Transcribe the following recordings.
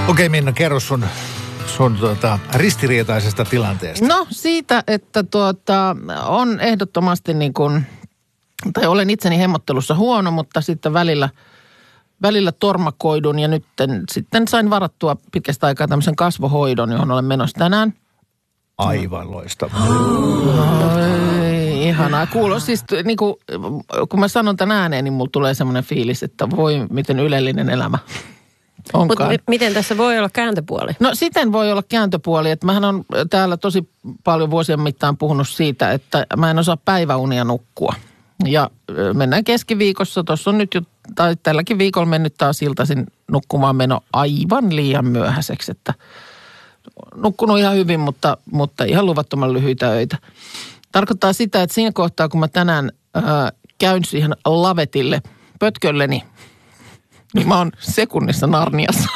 Okei, Minna, kerro sun ristiriitaisesta tilanteesta. No siitä, että on ehdottomasti niin kuin, tai olen itseni hemmottelussa huono, mutta sitten välillä tormakoidun ja nyt sitten sain varattua pitkästä aikaa tämmöisen kasvohoidon, johon olen menossa tänään. Aivan loistavaa. Ihanaa. Kuuluu siis, niin kuin, kun mä sanon tämän ääneen, niin mulla tulee semmoinen fiilis, että voi miten ylellinen elämä onkaan. Mutta miten tässä voi olla kääntöpuoli? No siten voi olla kääntöpuoli, että mähän on täällä tosi paljon vuosien mittaan puhunut siitä, että mä en osaa päiväunia nukkua. Ja mennään keskiviikossa, tuossa on nyt jo, tai tälläkin viikolla mennyt taas iltaisin nukkumaan meno aivan liian myöhäiseksi, että nukkunut ihan hyvin, mutta ihan luvattoman lyhyitä öitä. Tarkoittaa sitä, että siinä kohtaa, kun mä tänään käyn siihen lavetille pötkölleni, niin mä oon sekunnissa Narniassa.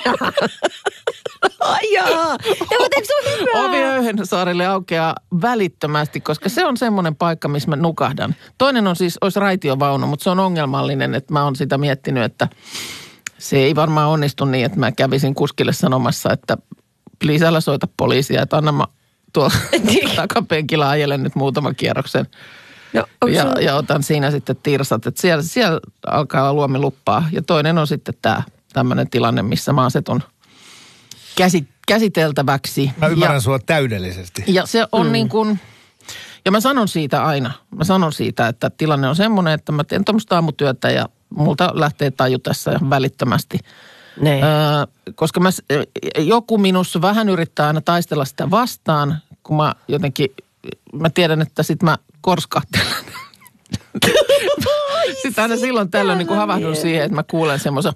Ajaa! Ja mutta eikö se ole hyvä? Ovi Öyhensaarille aukeaa välittömästi, koska se on semmoinen paikka, missä mä nukahdan. Toinen on siis, olisi raitiovaunu, mutta se on ongelmallinen, että mä oon sitä miettinyt, että se ei varmaan onnistu niin, että mä kävisin kuskille sanomassa, että please älä soita poliisia, että anna mä tuolla takapenkillä ajelen nyt muutaman kierroksen. No, ja otan siinä sitten tirsat, että siellä alkaa luomiluppaa. Ja toinen on sitten tämä tämmöinen tilanne, missä mä asetun käsiteltäväksi. Mä ymmärrän sua täydellisesti. Ja se on niin kuin, ja mä sanon siitä aina. Mä sanon siitä, että tilanne on semmoinen, että mä teen tuommoista aamutyötä ja multa lähtee taju tässä välittömästi. Koska joku minussa vähän yrittää aina taistella sitä vastaan, kun mä tiedän, että sit mä korskahtelen. Sitten aina silloin tällöin niin havahdun siihen, että mä kuulen semmoisen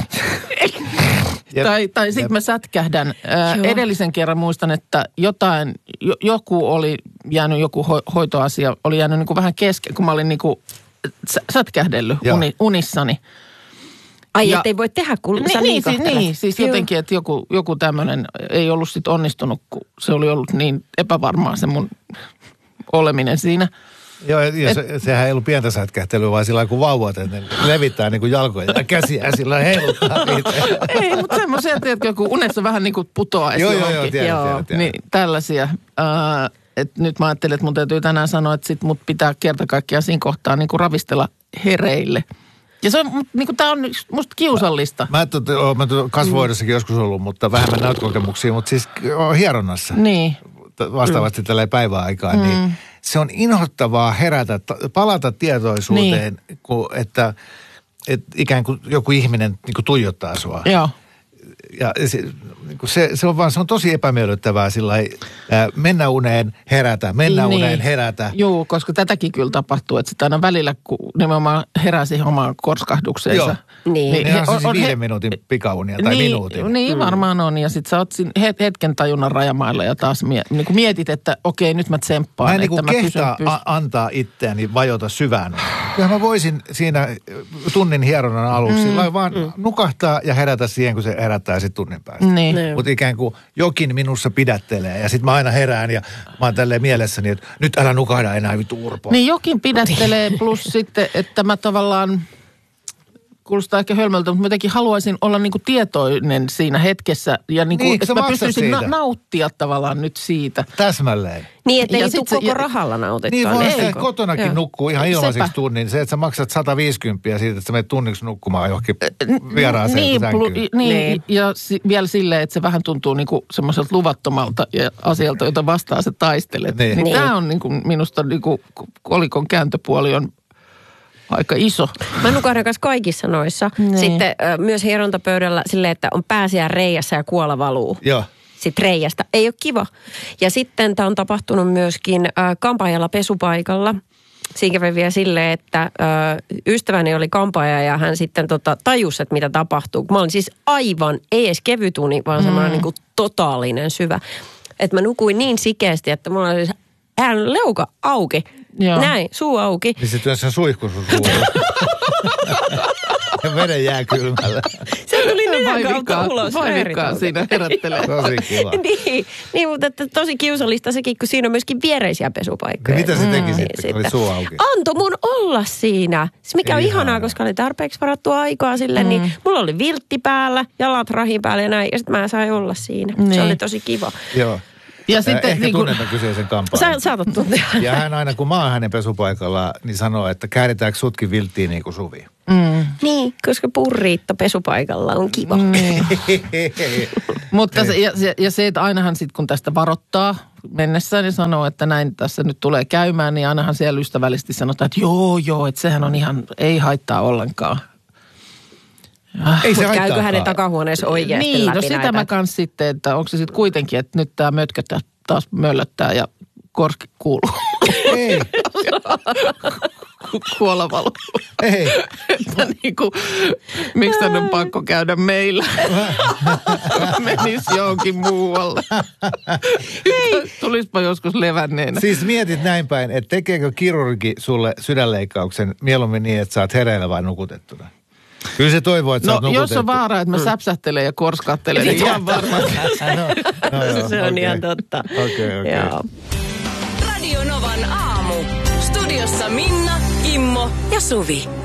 tai sitten mä sätkähdän. Edellisen kerran muistan, että joku oli jäänyt, joku hoitoasia oli jäänyt niin kuin vähän kesken, kun mä olin niin kuin sätkähdellyt unissani. Ai, ettei voi tehdä, kun sä niin, siis jotenkin, että joku tämmöinen ei ollut sit onnistunut, kun se oli ollut niin epävarmaa se mun oleminen siinä. Joo, ja sehän ei ollut pientä sätkähtelyä, vaan sillä kun vauvat, että ne levittää niin kuin jalkoja ja käsiä ja sillä heiluttaa niitä. Ei, mutta semmoisia, että joku unessa vähän niin kuin putoaisi johonkin. Tiedän. Niin, tällaisia. Että nyt mä ajattelin, että mun täytyy tänään sanoa, että sit mut pitää kerta kaikkiaan siinä kohtaa niin kuin ravistella hereille. Ja se on, niin kuin tää on musta kiusallista. Mä kasvohoidossakin joskus ollut, mutta vähemmän näytkokemuksia, mutta siis hieronnassa. Niin. Vastaavasti tällä päiväaikaan, niin se on inhottavaa palata tietoisuuteen, että ikään kuin joku ihminen niin kuin tuijottaa sua. Joo. Ja se on tosi epämiellyttävää sillä mennä uneen, herätä, uneen, herätä. Joo, koska tätäkin kyllä tapahtuu, että sitä aina välillä, kun nimenomaan heräsi omaan korskahdukseensa. Joo. Niin. Ne on siis 5 minuutin pikaunia tai minuutin. Niin, varmaan on. Ja sitten sä oot siinä hetken tajunnan rajamailla ja taas niin mietit, että okei, nyt mä tsemppaan. Mä en niin kehtaa antaa itseäni vajota syvään. Kyllähän mä voisin siinä tunnin hieronnan aluksi vaan nukahtaa ja herätä siihen, kun se herättää sitten tunnin päästä. Niin. Mutta ikään kuin jokin minussa pidättelee ja sitten mä aina herään ja mä oon tälleen mielessäni, että nyt älä nukahda enää vittu Urpo. Niin jokin pidättelee plus sitten, että mä tavallaan kuulostaa ehkä hölmöltä, mutta mä jotenkin haluaisin olla niinku tietoinen siinä hetkessä. Ja niinku, että mä pystyisin nauttia tavallaan nyt siitä. Täsmälleen. Niin, että ei tule koko rahalla nautittua. Niin voi kotonakin nukkuu ihan ilmaiseksi tunnin. Se, että sä maksat 150 siitä, että sä menet tunniksi nukkumaan johonkin vieraaseen sänkyyn. Niin, ja vielä silleen, että se vähän tuntuu niinku semmoiselta luvattomalta ja asialta, jota vastaan sä taistelet. Niin. Tämä on niinku minusta niinku kolikon kääntöpuoli on aika iso. Mä nukahdan kanssa kaikissa noissa. Niin. Sitten myös hierontapöydällä silleen, että on pääsiään reijässä ja kuola valuu. Joo. Sitten reijästä. Ei ole kiva. Ja sitten tämä on tapahtunut myöskin kampaajalla pesupaikalla. Siinä kävi vielä silleen, että ystäväni oli kampaaja ja hän sitten tajusi, että mitä tapahtuu. Mä olin siis aivan, ei edes kevyt uni, vaan semmoinen niin kuin totaalinen syvä. Että mä nukuin niin sikeästi, että mulla oli leuka auki. Joo. Näin, suu auki. Niin se työssä suihku sun suulla. ja veden jääkylmällä. Se tuli nenän kautta ulos. Vai vikaa siinä herättelee. Tosi kiva. niin, mutta että tosi kiusallista sekin, kun siinä on myöskin viereisiä pesupaikkoja. Mitä se teki sitten, kun oli suu auki? Antoi mun olla siinä. Se mikä on ihanaa, koska oli tarpeeksi varattua aikaa sille, niin mulla oli viltti päällä, jalat rahin päällä ja näin. Ja sitten mä sain olla siinä. Niin. Se oli tosi kiva. Joo. Ja sitten, ehkä tunnetaan kyseisen kampaajan. Saatat tuntea. Ja hän aina, kun mä oon hänen pesupaikallaan, niin sanoo, että käännetäänkö sutkin vilttiin niin kuin Suvi? Niin, koska purriitto pesupaikalla on kiva. Mutta se, että ainahan sitten kun tästä varoittaa mennessään ja sanoo, että näin tässä nyt tulee käymään, niin ainahan siellä ystävällisesti sanotaan, että joo, että sehän on ihan, ei haittaa ollenkaan. Ei se haittaakaan. Käykö hänen takahuoneessa oikeasti niin, läpi no sitä näitä? mä kans sitten, että onko se sitten kuitenkin, että nyt tämä mötkä taas möllöttää ja korski kuuluu. Ei. Kuolavalo. Ei. Että niinku, miksi tän on pakko käydä meillä? Menisi johonkin muualle. Tulispa joskus levänneenä. Siis mietit näin päin, että tekeekö kirurgi sulle sydänleikkauksen mieluummin niin, että sä oot hereillä vai nukutettuna? Kyllä se toivoo, että sä oot nukutettu. Jos on vaara, että mä säpsähtelen ja korskattelen, niin ihan varmasti. Se on ihan totta. Okei. Radio Novan aamu. Studiossa Minna, Kimmo ja Suvi.